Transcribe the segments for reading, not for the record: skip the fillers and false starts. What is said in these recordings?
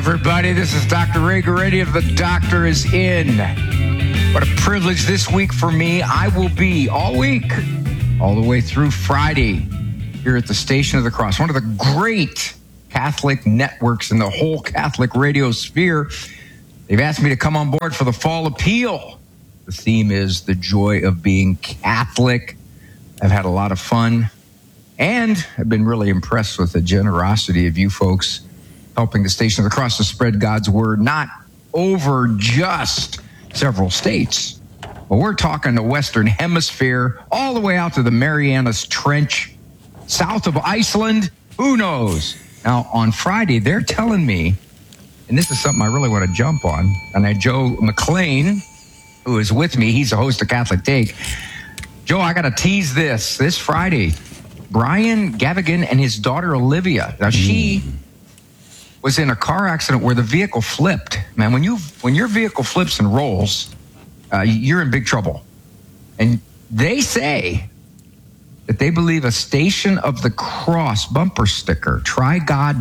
everybody. This is Dr. Ray Guarendi of The Doctor Is In. What a privilege this week for me. I will be all week, all the way through Friday, here at the Station of the Cross, one of the great Catholic networks in the whole Catholic radio sphere. They've asked me to come on board for the Fall Appeal. The theme is the joy of being Catholic. I've had a lot of fun, and I've been really impressed with the generosity of you folks helping the Station of the Cross to spread God's word, not over just several states, but we're talking the Western Hemisphere, all the way out to the Marianas Trench, south of Iceland. Who knows? Now, on Friday, they're telling me, and this is something I really want to jump on, and Joe McLean, who is with me, he's the host of Catholic Take. Joe, I got to tease this Friday. Brian Gavigan and his daughter Olivia. Now, she was in a car accident where the vehicle flipped. Man, when your vehicle flips and rolls, you're in big trouble. And they say that they believe a Station of the Cross bumper sticker, Try God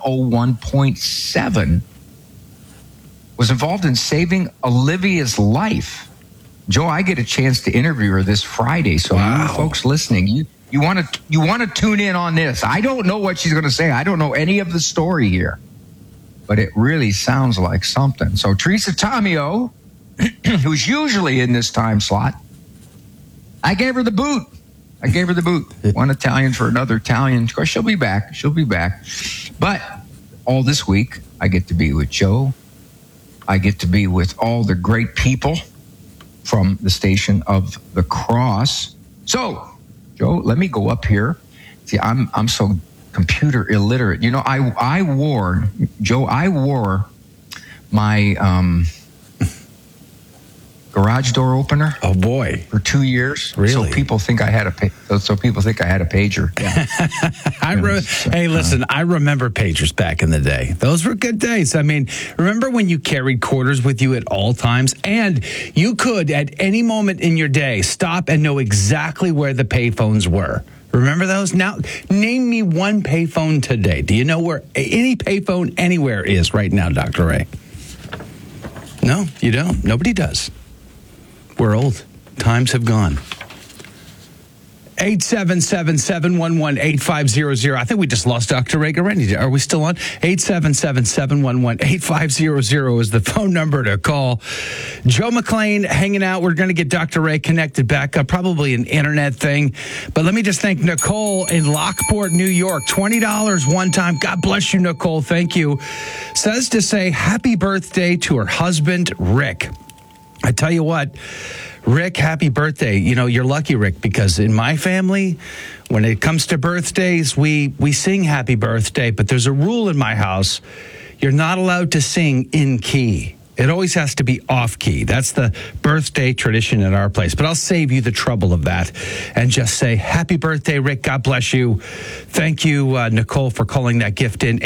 101.7, was involved in saving Olivia's life. Joe, I get a chance to interview her this Friday. So you folks listening, you want to tune in on this. I don't know what she's going to say. I don't know any of the story here, but it really sounds like something. So Teresa Tomeo, who's usually in this time slot, I gave her the boot. One Italian for another Italian. Of course, she'll be back. But all this week, I get to be with Joe. I get to be with all the great people from the Station of the Cross. So, Joe, let me go up here. See, I'm so computer illiterate. You know, I wore my garage door opener. Oh boy, for 2 years. Really? So people think I had a pager. Yeah. Hey, listen, I remember pagers back in the day. Those were good days. I mean, remember when you carried quarters with you at all times, and you could at any moment in your day stop and know exactly where the payphones were. Remember those? Now, name me one payphone today. Do you know where any payphone anywhere is right now, Dr. Ray? No, you don't. Nobody does. We're old. Times have gone. 877-711-8500. I think we just lost Dr. Ray Guarendi. Are we still on? 877-711-8500 is the phone number to call. Joe McLean hanging out. We're going to get Dr. Ray connected back up, probably an internet thing. But let me just thank Nicole in Lockport, New York. $20 one time. God bless you, Nicole. Thank you. Says to say happy birthday to her husband, Rick. I tell you what, Rick, happy birthday. You know, you're lucky, Rick, because in my family, when it comes to birthdays, we sing happy birthday, but there's a rule in my house. You're not allowed to sing in key. It always has to be off key. That's the birthday tradition at our place. But I'll save you the trouble of that and just say, happy birthday, Rick. God bless you. Thank you, Nicole, for calling that gift in.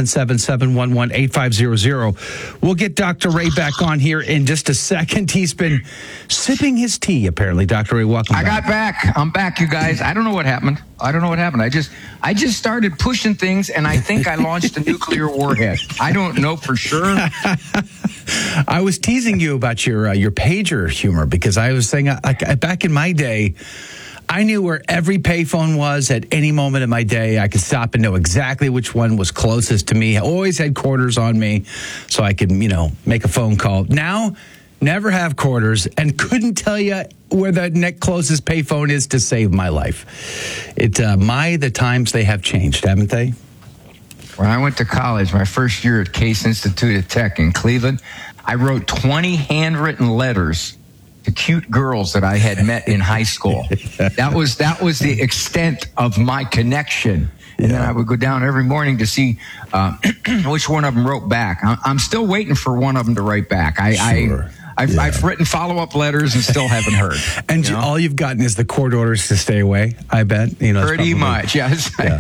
877-711-8500. We'll get Dr. Ray back on here in just a second. He's been sipping his tea, apparently. Dr. Ray, welcome back. I got back. I'm back, you guys. I don't know what happened. I just started pushing things, and I think I launched a nuclear warhead. I don't know for sure. I was teasing you about your pager humor, because I was saying, back in my day, I knew where every payphone was at any moment of my day. I could stop and know exactly which one was closest to me. I always had quarters on me so I could, make a phone call. Now, never have quarters and couldn't tell you where the next closest payphone is to save my life. The times they have changed, haven't they? When I went to college, my first year at Case Institute of Tech in Cleveland, I wrote 20 handwritten letters to cute girls that I had met in high school. That was the extent of my connection. And then I would go down every morning to see which one of them wrote back. I'm still waiting for one of them to write back. Sure. I've written follow-up letters and still haven't heard. And all you've gotten is the court orders to stay away, I bet. Pretty much, yes. Yeah.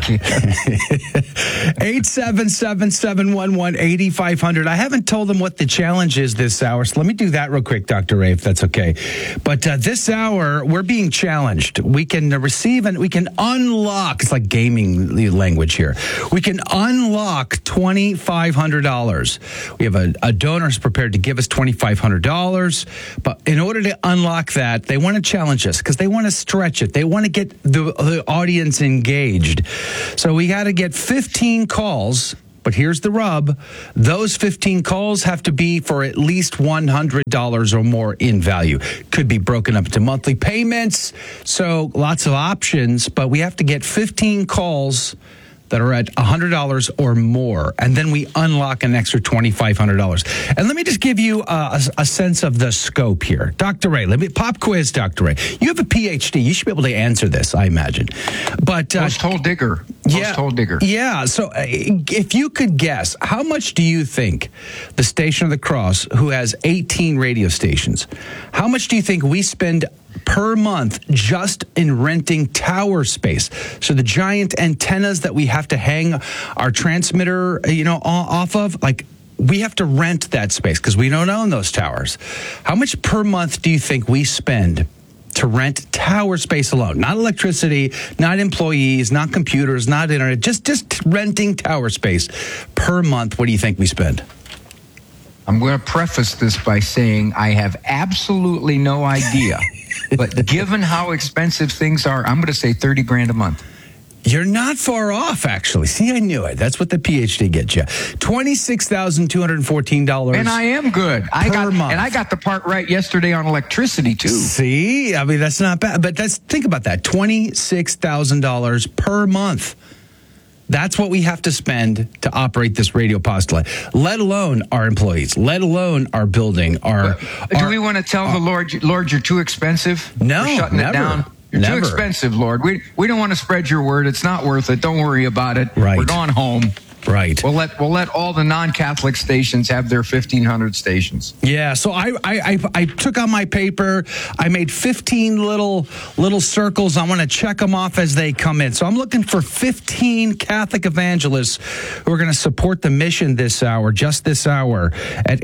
877-711-8500. I haven't told them what the challenge is this hour, so let me do that real quick, Dr. Ray, if that's okay. But this hour, we're being challenged. We can receive and we can unlock, it's like gaming language here. We can unlock $2,500. We have a donor's prepared to give us $2,500. But in order to unlock that, they want to challenge us because they want to stretch it. They want to get the audience engaged. So we got to get 15 calls. But here's the rub. Those 15 calls have to be for at least $100 or more in value. Could be broken up into monthly payments. So lots of options, but we have to get 15 calls that are at $100 or more, and then we unlock an extra $2,500. And let me just give you a sense of the scope here. Dr. Ray, let me pop quiz, Dr. Ray. You have a PhD. You should be able to answer this, I imagine. But Post-hole digger. Post-hole digger. Yeah, so if you could guess, how much do you think the Station of the Cross, who has 18 radio stations, how much do you think we spend per month just in renting tower space? So the giant antennas that we have to hang our transmitter, off of, like we have to rent that space because we don't own those towers. How much per month do you think we spend to rent tower space alone? Not electricity, not employees, not computers, not internet, just renting tower space per month. What do you think we spend? I'm going to preface this by saying I have absolutely no idea. But given how expensive things are, I'm going to say $30,000 a month. You're not far off, actually. See, I knew it. That's what the PhD gets you. $26,214. And I am good. Per month. And I got the part right yesterday on electricity, too. See? I mean, that's not bad. But think about that. $26,000 per month. That's what we have to spend to operate this radio postulate, let alone our employees, let alone our building. Do we want to tell the Lord, you're too expensive? No, we're shutting never. it down. You're too expensive, Lord. We don't want to spread your word. It's not worth it. Don't worry about it. Right. We're going home. Right. We'll let all the non-Catholic stations have their 1,500 stations. Yeah. So I took out my paper. I made 15 little circles. I want to check them off as they come in. So I'm looking for 15 Catholic evangelists who are going to support the mission this hour, just this hour, at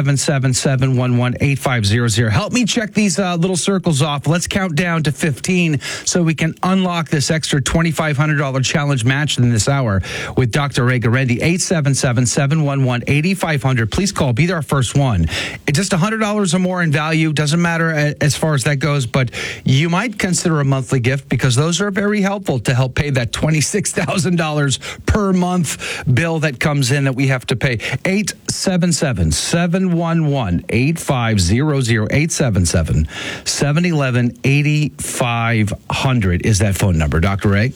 877-711-8500. Help me check these little circles off. Let's count down to 15 so we can unlock this extra $2,500 challenge match in this hour with Dr. Ray Guarendi. 877-711-8500. Please call. Be our first one. It's just $100 or more in value. Doesn't matter as far as that goes, but you might consider a monthly gift because those are very helpful to help pay that $26,000 per month bill that comes in that we have to pay. 877-711-8500. 877-711-8500 is that phone number. Dr. Ray?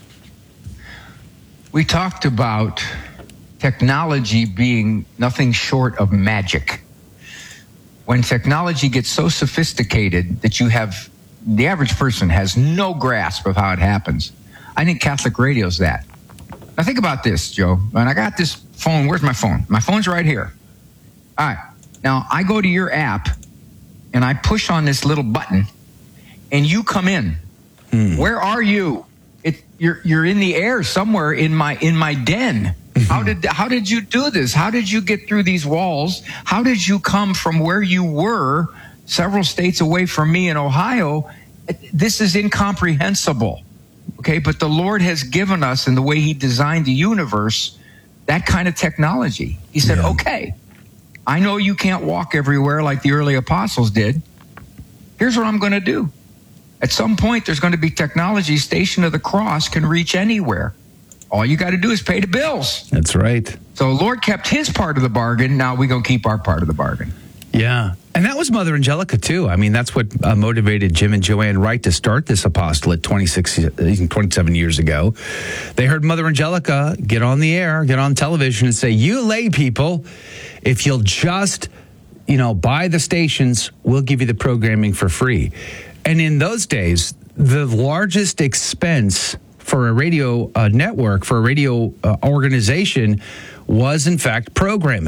We talked about technology being nothing short of magic. When technology gets so sophisticated that the average person has no grasp of how it happens, I think Catholic radio's that. Now think about this, Joe. When I got this phone, where's my phone? My phone's right here. All right. Now I go to your app and I push on this little button and you come in. Where are you? You're in the air somewhere in my den. How did you do this? How did you get through these walls? How did you come from where you were several states away from me in Ohio? This is incomprehensible. Okay, but the Lord has given us, in the way he designed the universe, that kind of technology. He said, okay, I know you can't walk everywhere like the early apostles did. Here's what I'm going to do. At some point, there's going to be technology. Station of the Cross can reach anywhere. All you got to do is pay the bills. That's right. So the Lord kept his part of the bargain. Now we're going to keep our part of the bargain. Yeah. And that was Mother Angelica, too. I mean, that's what motivated Jim and Joanne Wright to start this apostolate 27 years ago. They heard Mother Angelica get on the air, get on television and say, you lay people, if you'll just, buy the stations, we'll give you the programming for free. And in those days, the largest expense for a radio network, for a radio organization, was in fact programming.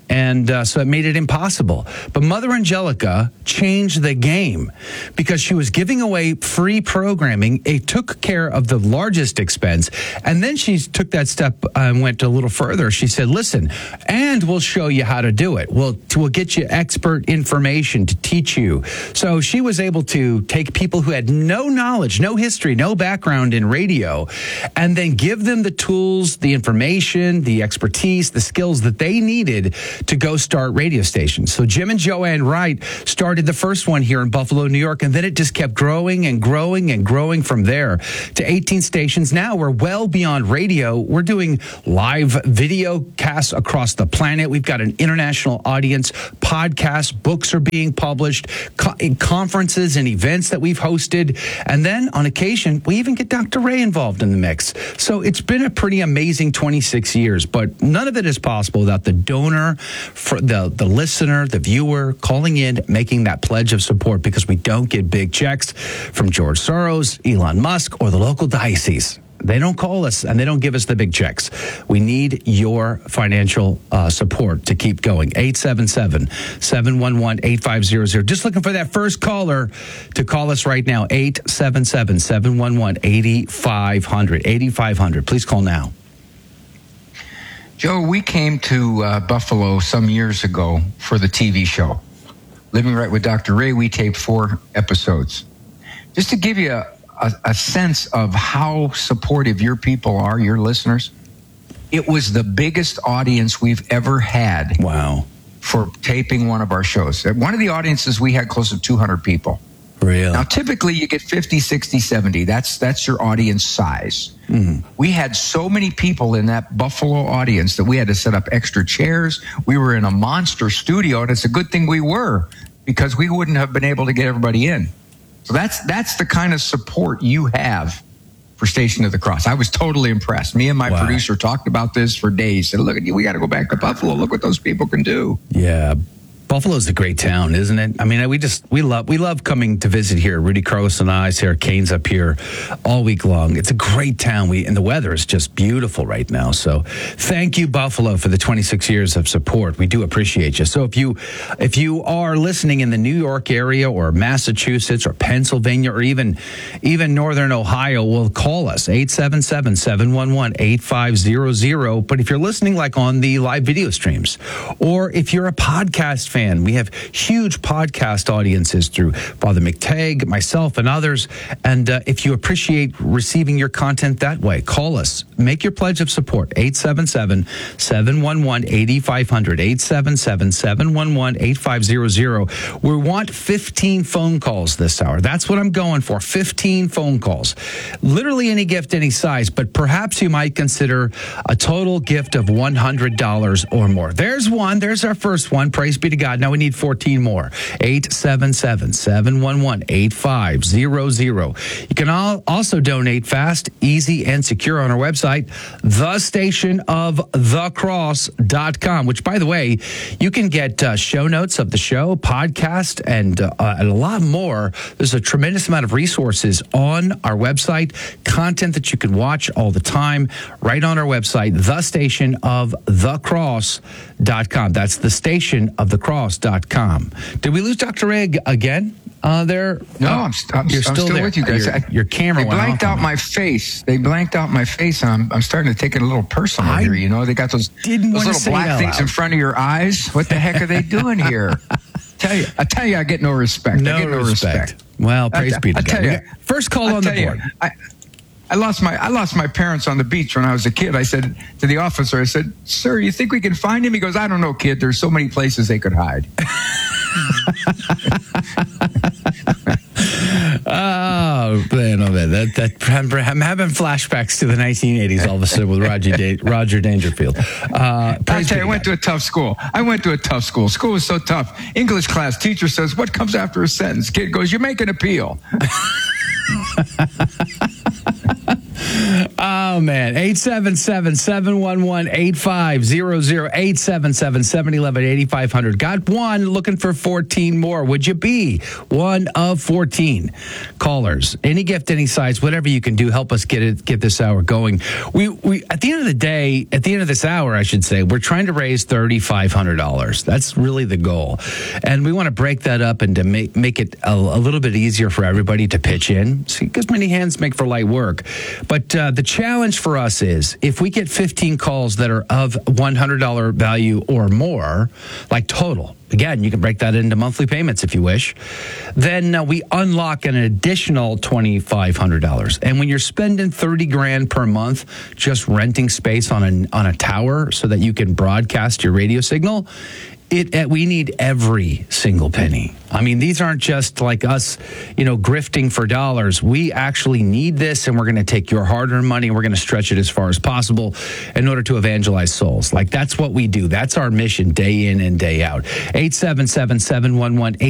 And so it made it impossible. But Mother Angelica changed the game because she was giving away free programming. It took care of the largest expense. And then she took that step and went a little further. She said, listen, and we'll show you how to do it. We'll get you expert information to teach you. So she was able to take people who had no knowledge, no history, no background in radio, and then give them the tools, the information, the expertise, the skills that they needed to go start radio stations. So Jim and Joanne Wright started the first one here in Buffalo, New York, and then it just kept growing and growing and growing from there to 18 stations. Now we're well beyond radio. We're doing live video casts across the planet. We've got an international audience, podcasts, books are being published, conferences and events that we've hosted. And then on occasion, we even get Dr. Ray involved in the mix. So it's been a pretty amazing 26 years, but none of it is possible without the donor, for the listener, the viewer calling in, making that pledge of support, because we don't get big checks from George Soros, Elon Musk, or the local diocese. They don't call us and they don't give us the big checks. We need your financial support to keep going. 877-711-8500. Just looking for that first caller to call us right now. 877-711-8500. 8500. Please call now. Joe, we came to Buffalo some years ago for the TV show. Living Right with Dr. Ray, we taped 4 episodes. Just to give you a sense of how supportive your people are, your listeners, it was the biggest audience we've ever had. Wow. For taping one of our shows. At one of the audiences, we had close to 200 people. Really? Now, typically, you get 50, 60, 70. That's your audience size. Mm-hmm. We had so many people in that Buffalo audience that we had to set up extra chairs. We were in a monster studio, and it's a good thing we were, because we wouldn't have been able to get everybody in. So that's the kind of support you have for Station of the Cross. I was totally impressed. Me and my producer talked about this for days. Said, look, we got to go back to Buffalo. Look what those people can do. Yeah. Buffalo's a great town, isn't it? I mean, we love coming to visit here. Rudy Carlos and I, Sarah Kane's up here all week long. It's a great town. And the weather is just beautiful right now. So thank you, Buffalo, for the 26 years of support. We do appreciate you. So if you are listening in the New York area or Massachusetts or Pennsylvania or even Northern Ohio, well, call us, 877-711-8500. But if you're listening like on the live video streams, or if you're a podcast fan, we have huge podcast audiences through Father McTagg, myself, and others. And if you appreciate receiving your content that way, call us. Make your pledge of support. 877-711-8500. 877-711-8500. We want 15 phone calls this hour. That's what I'm going for. 15 phone calls. Literally any gift, any size, but perhaps you might consider a total gift of $100 or more. There's one. There's our first one. Praise be to God. Now we need 14 more. 877-711-8500. You can also donate fast, easy, and secure on our website, thestationofthecross.com, which, by the way, you can get show notes of the show, podcast, and a lot more. There's a tremendous amount of resources on our website, content that you can watch all the time, right on our website, thestationofthecross.com. That's thestationofthecross.com. Did we lose Dr. Ray again? There? No, I'm still there. With you guys. Your camera went blanked out my face. They blanked out my face, and I'm starting to take it a little personal here. You know, they got those little black things in front of your eyes. What the heck are they doing here? I tell you, I get no respect. No respect. Well, praise be to God. First call on the board. I lost my parents on the beach when I was a kid. I said to the officer, I said, "Sir, you think we can find him?" He goes, "I don't know, kid. There's so many places they could hide." Oh man, I'm having flashbacks to the 1980s all of a sudden with Roger Dangerfield. I tell you, I went to a tough school. School was so tough. English class, teacher says, "What comes after a sentence?" Kid goes, "You make an appeal." Oh, man. 877-711-8500. 877-711-8500. Got one, looking for 14 more. Would you be one of 14 callers? Any gift, any size, whatever you can do, help us get this hour going. We at the end of the day, at the end of this hour, I should say, we're trying to raise $3,500. That's really the goal. And we want to break that up and to make it a little bit easier for everybody to pitch in. See, because many hands make for light work. But the challenge for us is if we get 15 calls that are of $100 value or more, like total, again, you can break that into monthly payments if you wish, then we unlock an additional $2,500. And when you're spending $30,000 per month just renting space on a tower so that you can broadcast your radio signal, we need every single penny. I mean, these aren't just like us, grifting for dollars. We actually need this, and we're going to take your hard-earned money and we're going to stretch it as far as possible in order to evangelize souls. Like, that's what we do. That's our mission day in and day out. 877-711-8500.